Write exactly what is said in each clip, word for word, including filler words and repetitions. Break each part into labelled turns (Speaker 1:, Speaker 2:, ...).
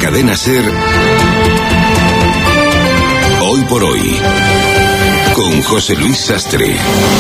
Speaker 1: Cadena SER, Hoy por Hoy, con José Luis Sastre.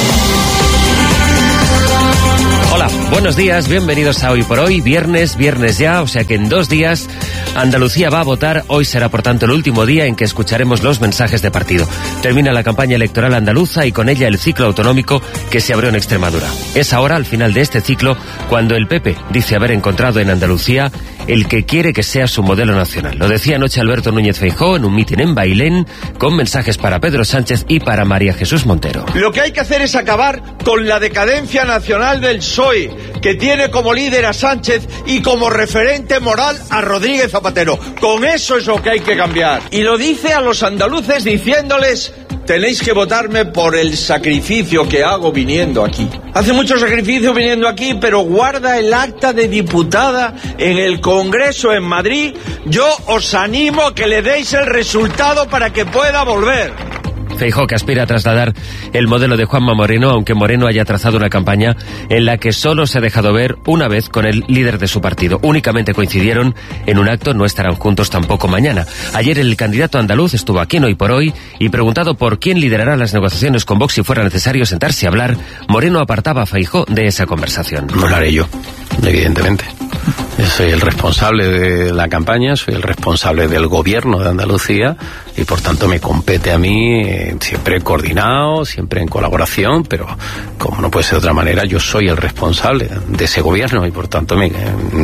Speaker 2: Hola, buenos días, bienvenidos a Hoy por Hoy, viernes, viernes ya, o sea que en dos días Andalucía va a votar. Hoy será por tanto el último día en que escucharemos los mensajes de partido. Termina la campaña electoral andaluza y con ella el ciclo autonómico que se abrió en Extremadura. Es ahora, al final de este ciclo, cuando el P P dice haber encontrado en Andalucía el que quiere que sea su modelo nacional. Lo decía anoche Alberto Núñez Feijóo en un mitin en Bailén, con mensajes para Pedro Sánchez y para María Jesús Montero.
Speaker 3: Lo que hay que hacer es acabar con la decadencia nacional del P S O E, que tiene como líder a Sánchez y como referente moral a Rodríguez Zapatero. Con eso es lo que hay que cambiar. Y lo dice a los andaluces diciéndoles: tenéis que votarme por el sacrificio que hago viniendo aquí. Hace mucho sacrificio viniendo aquí, pero guarda el acta de diputada en el Congreso en Madrid. Yo os animo a que le deis el resultado para que pueda volver.
Speaker 2: Feijóo, que aspira a trasladar el modelo de Juanma Moreno, aunque Moreno haya trazado una campaña en la que solo se ha dejado ver una vez con el líder de su partido. Únicamente coincidieron en un acto, no estarán juntos tampoco mañana. Ayer el candidato andaluz estuvo aquí en Hoy por Hoy y preguntado por quién liderará las negociaciones con Vox si fuera necesario sentarse a hablar, Moreno apartaba a Feijóo de esa conversación.
Speaker 4: No lo haré yo, evidentemente. Yo soy el responsable de la campaña, soy el responsable del gobierno de Andalucía y por tanto me compete a mí, eh, siempre coordinado, siempre en colaboración, pero como no puede ser de otra manera, yo soy el responsable de ese gobierno y por tanto me,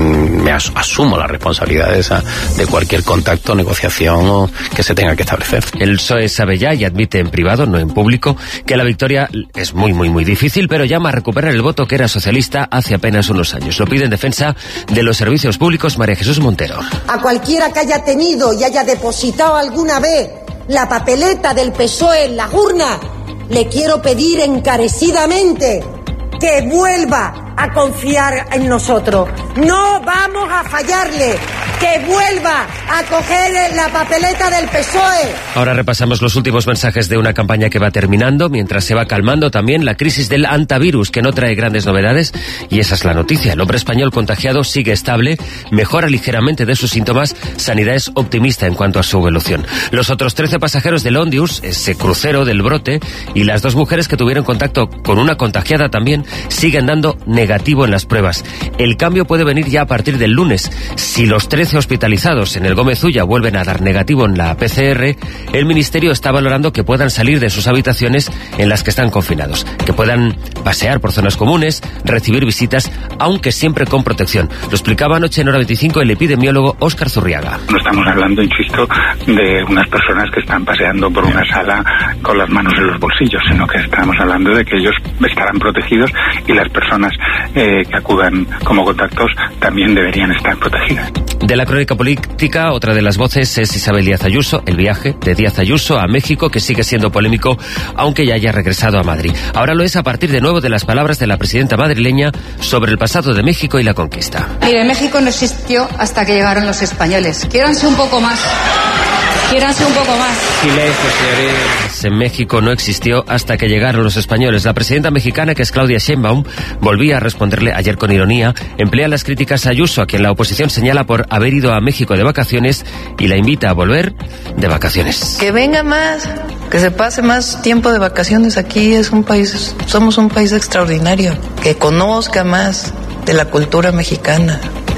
Speaker 4: me as, asumo la responsabilidad de, esa, de cualquier contacto, negociación que se tenga que establecer.
Speaker 2: El P S O E sabe ya y admite en privado, no en público, que la victoria es muy muy muy difícil, pero llama a recuperar el voto que era socialista hace apenas unos años. Lo pide en defensa de los servicios públicos María Jesús Montero.
Speaker 5: A cualquiera que haya tenido y haya depositado alguna vez la papeleta del P S O E en la urna, le quiero pedir encarecidamente que vuelva a confiar en nosotros. No vamos a fallarle. Que vuelva a coger la papeleta del P S O E.
Speaker 2: Ahora repasamos los últimos mensajes de una campaña que va terminando, mientras se va calmando también la crisis del antivirus, que no trae grandes novedades, y esa es la noticia. El hombre español contagiado sigue estable, mejora ligeramente de sus síntomas, Sanidad es optimista en cuanto a su evolución. Los otros trece pasajeros del Ondius, ese crucero del brote, y las dos mujeres que tuvieron contacto con una contagiada también, siguen dando negativo en las pruebas. El cambio puede venir ya a partir del lunes. Si los trece hospitalizados en el Gómez Ulla vuelven a dar negativo en la P C R, el Ministerio está valorando que puedan salir de sus habitaciones en las que están confinados, que puedan pasear por zonas comunes, recibir visitas, aunque siempre con protección. Lo explicaba anoche en Hora veinticinco el epidemiólogo Óscar Zurriaga.
Speaker 6: No estamos hablando, insisto, de unas personas que están paseando por una sala con las manos en los bolsillos, sino que estamos hablando de que ellos estarán protegidos y las personas eh, que acudan como contactos también deberían estar protegidas.
Speaker 2: De la crónica política, otra de las voces es Isabel Díaz Ayuso, el viaje de Díaz Ayuso a México, que sigue siendo polémico, aunque ya haya regresado a Madrid. Ahora lo es a partir de nuevo de las palabras de la presidenta madrileña sobre el pasado de México y la conquista.
Speaker 7: Mire, México no existió hasta que llegaron los españoles. Quiéranse un poco más. Quiéranse un poco más.
Speaker 2: Silencio, señores. En México no existió hasta que llegaron los españoles. La presidenta mexicana, que es Claudia Sheinbaum, volvía a responderle ayer con ironía, emplea las críticas a Ayuso, a quien la oposición señala por haber ido a México de vacaciones, y la invita a volver de vacaciones.
Speaker 8: Que venga más, que se pase más tiempo de vacaciones aquí. Es un país, somos un país extraordinario. Que conozca más de la cultura mexicana,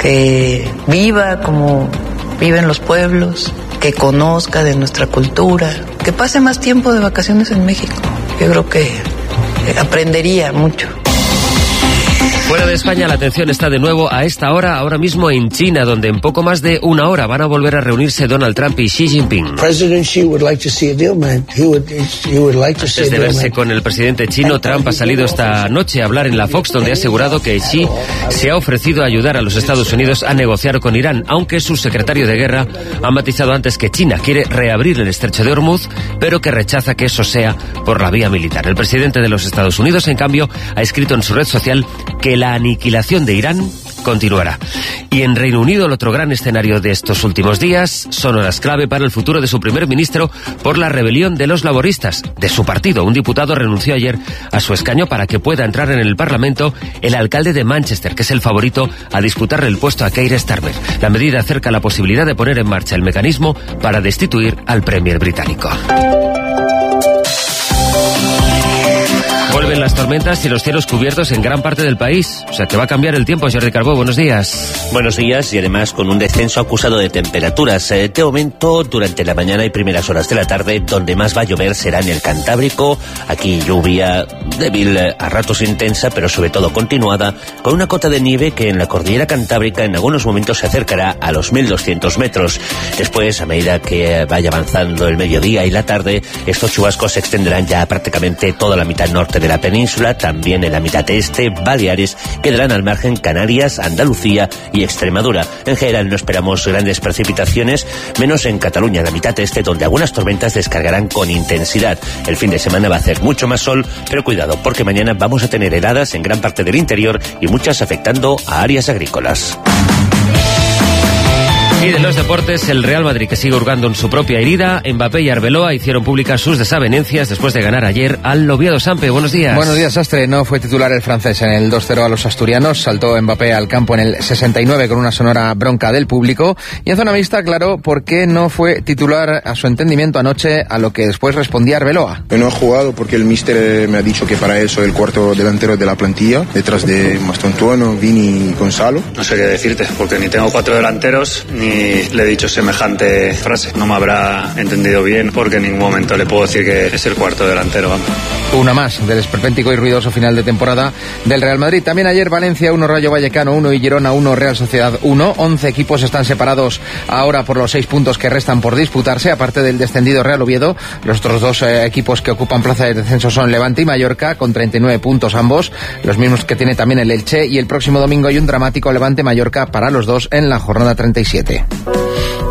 Speaker 8: que viva como viven los pueblos, que conozca de nuestra cultura, que pase más tiempo de vacaciones en México. Yo creo que aprendería mucho.
Speaker 2: Fuera de España, la atención está de nuevo a esta hora, ahora mismo en China, donde en poco más de una hora van a volver a reunirse Donald Trump y Xi Jinping. Antes de verse con el presidente chino, Trump ha salido esta noche a hablar en la Fox, donde ha asegurado que Xi se ha ofrecido a ayudar a los Estados Unidos a negociar con Irán, aunque su secretario de guerra ha matizado antes que China quiere reabrir el estrecho de Hormuz, pero que rechaza que eso sea por la vía militar. El presidente de los Estados Unidos, en cambio, ha escrito en su red social que el la aniquilación de Irán continuará. Y en Reino Unido, el otro gran escenario de estos últimos días, son horas clave para el futuro de su primer ministro por la rebelión de los laboristas, de su partido. Un diputado renunció ayer a su escaño para que pueda entrar en el Parlamento el alcalde de Manchester, que es el favorito a disputarle el puesto a Keir Starmer. La medida acerca la posibilidad de poner en marcha el mecanismo para destituir al premier británico. Vuelven las tormentas y los cielos cubiertos en gran parte del país. O sea, que va a cambiar el tiempo. Jordi Carbó, buenos días.
Speaker 9: Buenos días, y además con un descenso acusado de temperaturas. Eh, de momento, durante la mañana y primeras horas de la tarde, donde más va a llover será en el Cantábrico. Aquí lluvia débil, a ratos intensa, pero sobre todo continuada, con una cota de nieve que en la cordillera cantábrica en algunos momentos se acercará a los mil doscientos metros. Después, a medida que vaya avanzando el mediodía y la tarde, estos chubascos se extenderán ya prácticamente toda la mitad norte de la península, también en la mitad este, Baleares, quedarán al margen Canarias, Andalucía y Extremadura. En general no esperamos grandes precipitaciones, menos en Cataluña, en la mitad este, donde algunas tormentas descargarán con intensidad. El fin de semana va a hacer mucho más sol, pero cuidado, porque mañana vamos a tener heladas en gran parte del interior y muchas afectando a áreas agrícolas.
Speaker 2: Y de los deportes, el Real Madrid, que sigue hurgando en su propia herida. Mbappé y Arbeloa hicieron públicas sus desavenencias después de ganar ayer al Oviedo. Sampe, buenos días.
Speaker 10: Buenos días, Sastre. No fue titular el francés en el dos cero a los asturianos. Saltó Mbappé al campo en el sesenta y nueve con una sonora bronca del público. Y en zona mixta, aclaró por qué no fue titular a su entendimiento anoche, a lo que después respondía Arbeloa.
Speaker 11: No he jugado porque el míster me ha dicho que para eso el cuarto delantero de la plantilla, detrás de Mastontuono, Vini y Gonzalo.
Speaker 12: No sé qué decirte, porque ni tengo cuatro delanteros, ni le he dicho semejante frase. No me habrá entendido bien, porque en ningún momento le puedo decir que es el cuarto delantero. Vamos.
Speaker 10: Una más del esperpéntico y ruidoso final de temporada del Real Madrid. También ayer Valencia uno, Rayo Vallecano uno y Girona uno, Real Sociedad uno. once equipos están separados ahora por los seis puntos que restan por disputarse, aparte del descendido Real Oviedo. Los otros dos eh, equipos que ocupan plaza de descenso son Levante y Mallorca, con treinta y nueve puntos ambos, los mismos que tiene también el Elche, y el próximo domingo hay un dramático Levante-Mallorca para los dos en la jornada treinta y siete.